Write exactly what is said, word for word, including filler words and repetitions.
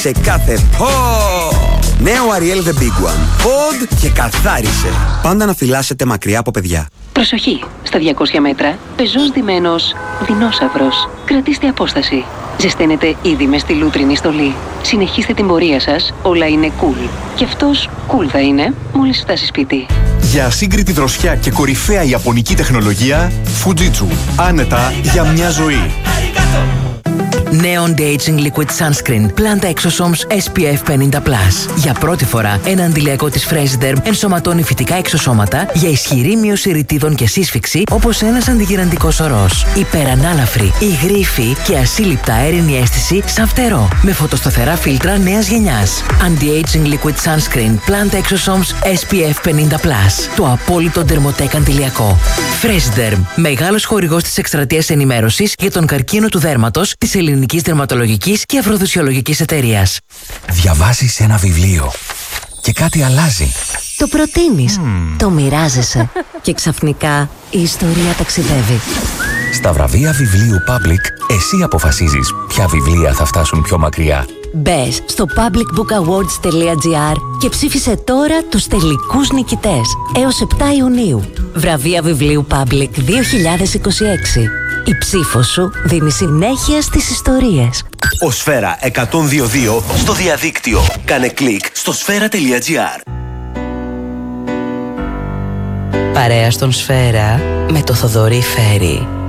σε κάθε pod. Νέο Ariel The Big One. Pod και καθάρισε. Πάντα να φυλάσσετε μακριά από παιδιά. Προσοχή! Στα διακόσια μέτρα, πεζός ντυμένος δεινόσαυρος. Κρατήστε απόσταση. Ζεσταίνετε ήδη μες στη λούτρινη στολή. Συνεχίστε την πορεία σας, όλα είναι cool. Και αυτός cool θα είναι μόλις φτάσει σπίτι. Για ασύγκριτη δροσιά και κορυφαία ιαπωνική τεχνολογία, Fujitsu. Άνετα για μια ζωή. Νέο Anti-Aging Liquid Sunscreen Planta Exosomes ες πι εφ πενήντα πλας. Για πρώτη φορά, ένα αντιλιακό της Fresiderm ενσωματώνει φυτικά εξωσώματα για ισχυρή μείωση ρητίδων και σύσφυξη, όπως ένας αντιγυραντικός ορός. Υπερανάλαφρη, υγρήφη και ασύλληπτα αέρινη αίσθηση σαν φτερό. Με φωτοσταθερά φίλτρα νέας γενιάς. Anti-Aging Liquid Sunscreen Planta Exosomes ες πι εφ πενήντα πλας. Το απόλυτο Dermotech αντιλιακό. Fresiderm, μεγάλος χορηγός της εκστρατείας ενημέρωσης για τον καρκίνο του δέρματος της ελληνικής δερματολογικής και αφροδισιολογικής εταιρείας. Διαβάζεις ένα βιβλίο και κάτι αλλάζει. Το προτείνεις, mm. το μοιράζεσαι και ξαφνικά η ιστορία ταξιδεύει. Στα βραβεία βιβλίου Public, εσύ αποφασίζεις ποια βιβλία θα φτάσουν πιο μακριά. Μπες στο public book awards τελεία τζι άρ και ψήφισε τώρα τους τελικούς νικητές έως επτά Ιουνίου. Βραβεία βιβλίου Public δύο χιλιάδες είκοσι έξι. Η ψήφος σου δίνει συνέχεια στις ιστορίες. Ο Σφαίρα εκατόν δύο δύο στο διαδίκτυο. Κάνε κλικ στο σφαίρα τελεία τζι άρ. Παρέα στον Σφαίρα με το Θοδωρή Φέρι.